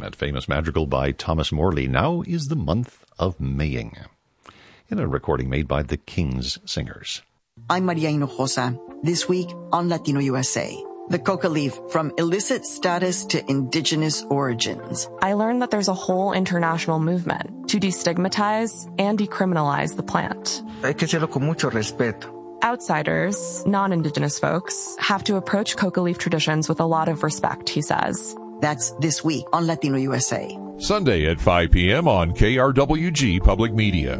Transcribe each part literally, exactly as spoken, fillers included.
That famous madrigal by Thomas Morley. Now is the month of Maying, in a recording made by the King's Singers. I'm Maria Hinojosa. This week on Latino U S A, the coca leaf from illicit status to indigenous origins. I learned that there's a whole international movement to destigmatize and decriminalize the plant. Hay que hacerlo con mucho respeto. Outsiders, non-indigenous folks, have to approach coca leaf traditions with a lot of respect, he says. That's this week on Latino U S A. Sunday at five p.m. on K R W G Public Media.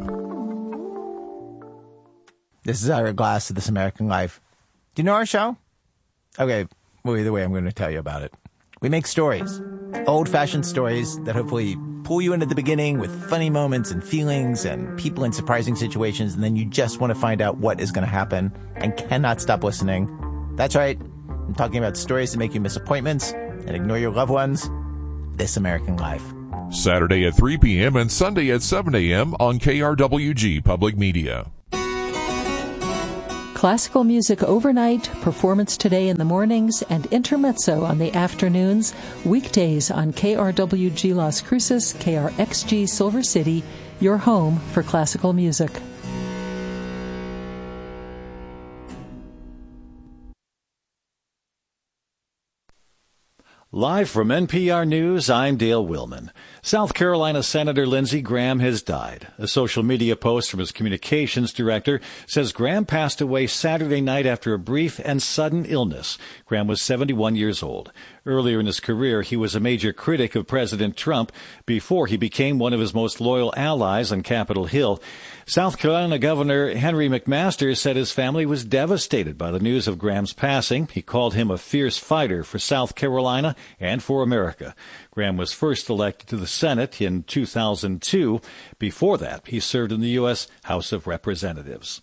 This is Ira Glass of This American Life. Do you know our show? Okay, well, either way, I'm going to tell you about it. We make stories, old-fashioned stories that hopefully pull you into the beginning with funny moments and feelings and people in surprising situations, and then you just want to find out what is going to happen and cannot stop listening. That's right. I'm talking about stories that make you miss appointments and ignore your loved ones. This American Life. Saturday at three p.m. and Sunday at seven a.m. on K R W G Public Media. Classical music overnight, performance today in the mornings, and intermezzo on the afternoons, weekdays on K R W G Las Cruces, K R X G Silver City, your home for classical music. Live from N P R News, I'm Dale Willman. South Carolina Senator Lindsey Graham has died. A social media post from his communications director says Graham passed away Saturday night after a brief and sudden illness. Graham was seventy-one years old. Earlier in his career, he was a major critic of President Trump before he became one of his most loyal allies on Capitol Hill. South Carolina Governor Henry McMaster said his family was devastated by the news of Graham's passing. He called him a fierce fighter for South Carolina and for America. Graham was first elected to the Senate in two thousand two. Before that, he served in the U S House of Representatives.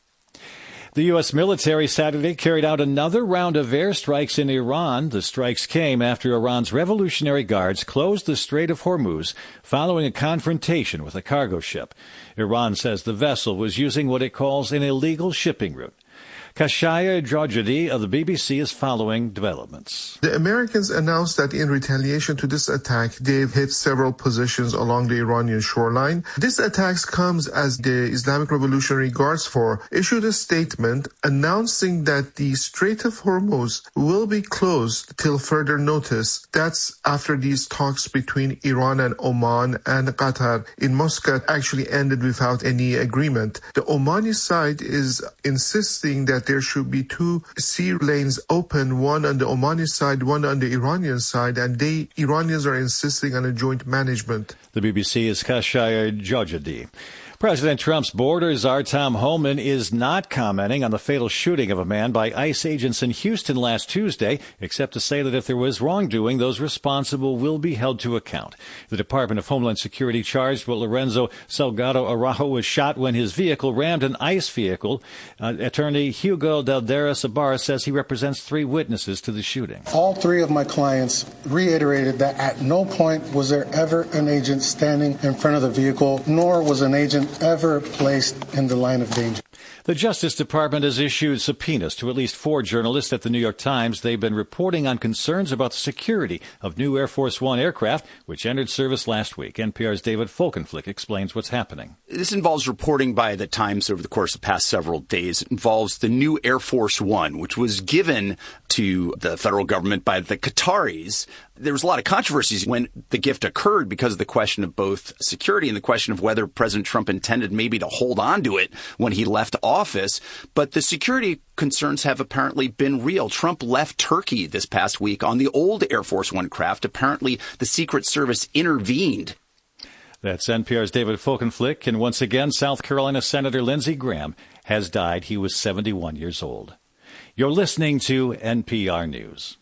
The U S military Saturday carried out another round of airstrikes in Iran. The strikes came after Iran's Revolutionary Guards closed the Strait of Hormuz following a confrontation with a cargo ship. Iran says the vessel was using what it calls an illegal shipping route. Kashaya Jojadi of the B B C is following developments. The Americans announced that in retaliation to this attack, they've hit several positions along the Iranian shoreline. This attack comes as the Islamic Revolutionary Guards Corps issued a statement announcing that the Strait of Hormuz will be closed till further notice. That's after these talks between Iran and Oman and Qatar in Muscat actually ended without any agreement. The Omani side is insisting that there should be two sea lanes open, one on the Omani side, one on the Iranian side, and they Iranians are insisting on a joint management. The B B C is Kashaya Jojadi. President Trump's border czar Tom Homan is not commenting on the fatal shooting of a man by ICE agents in Houston last Tuesday, except to say that if there was wrongdoing, those responsible will be held to account. The Department of Homeland Security charged what Lorenzo Salgado Araujo was shot when his vehicle rammed an ICE vehicle. Uh, attorney Hugo Daldera Sabar says he represents three witnesses to the shooting. All three of my clients reiterated that at no point was there ever an agent standing in front of the vehicle, nor was an agent ever placed in the line of danger. The Justice Department has issued subpoenas to at least four journalists at the New York Times. They've been reporting on concerns about the security of new Air Force One aircraft, which entered service last week. N P R's David Folkenflik explains what's happening. This involves reporting by the Times over the course of the past several days. It involves the new Air Force One, which was given to the federal government by the Qataris. There was a lot of controversies when the gift occurred because of the question of both security and the question of whether President Trump intended maybe to hold on to it when he left office. But the security concerns have apparently been real. Trump left Turkey this past week on the old Air Force One craft. Apparently, the Secret Service intervened. That's N P R's David Folkenflik. And once again, South Carolina Senator Lindsey Graham has died. He was seventy-one years old. You're listening to N P R News.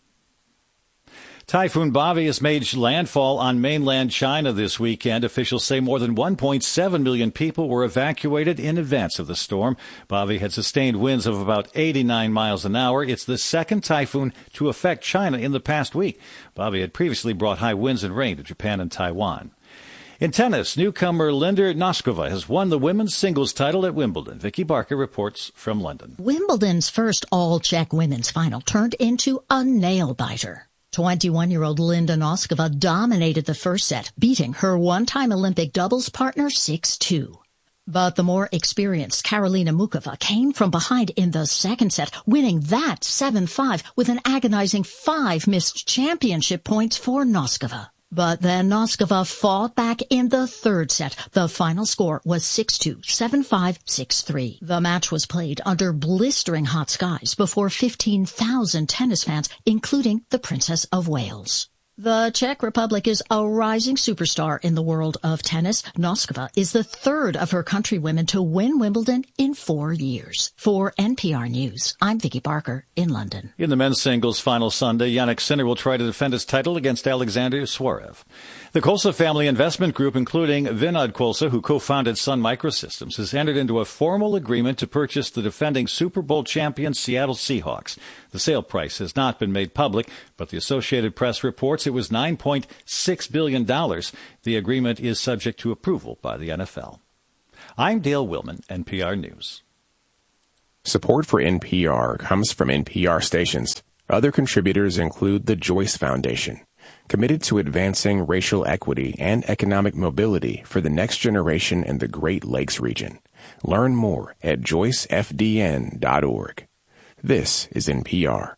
Typhoon Bobby has made landfall on mainland China this weekend. Officials say more than one point seven million people were evacuated in advance of the storm. Bobby had sustained winds of about eighty-nine miles an hour. It's the second typhoon to affect China in the past week. Bobby had previously brought high winds and rain to Japan and Taiwan. In tennis, newcomer Linda Noskova has won the women's singles title at Wimbledon. Vicky Barker reports from London. Wimbledon's first all-Czech women's final turned into a nail-biter. twenty-one-year-old Linda Noskova dominated the first set, beating her one-time Olympic doubles partner six two. But the more experienced Karolina Muchova came from behind in the second set, winning that seven five with an agonizing five missed championship points for Noskova. But then Noskova fought back in the third set. The final score was six two, seven five, six three. The match was played under blistering hot skies before fifteen thousand tennis fans, including the Princess of Wales. The Czech Republic is a rising superstar in the world of tennis. Noskova is the third of her countrywomen to win Wimbledon in four years. For N P R News, I'm Vicky Barker in London. In the men's singles final Sunday, Jannik Sinner will try to defend his title against Alexander Zverev. The Kolsa family investment group, including Vinod Kolsa, who co-founded Sun Microsystems, has entered into a formal agreement to purchase the defending Super Bowl champion Seattle Seahawks. The sale price has not been made public, but the Associated Press reports it was nine point six billion dollars. The agreement is subject to approval by the N F L. I'm Dale Willman, N P R News. Support for N P R comes from N P R stations. Other contributors include the Joyce Foundation, committed to advancing racial equity and economic mobility for the next generation in the Great Lakes region. Learn more at joyce f d n dot org. This is N P R.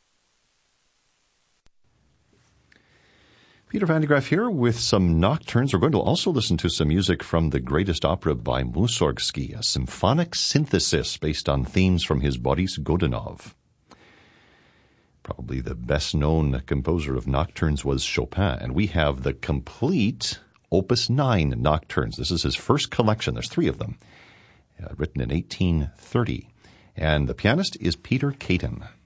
Peter Van de Graaff here with some nocturnes. We're going to also listen to some music from the greatest opera by Mussorgsky, a symphonic synthesis based on themes from his Boris Godunov. Probably the best-known composer of nocturnes was Chopin, and we have the complete Opus nine nocturnes. This is his first collection. There's three of them, uh, written in eighteen thirty. And the pianist is Peter Caton.